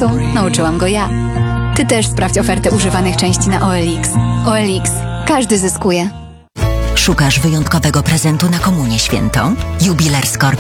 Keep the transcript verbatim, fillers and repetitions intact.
czasu nauczyłam go ja. Ty też sprawdź ofertę używanych części na O L X. O L X. Każdy zyskuje. Szukasz wyjątkowego prezentu na komunię świętą? Jubiler Scorp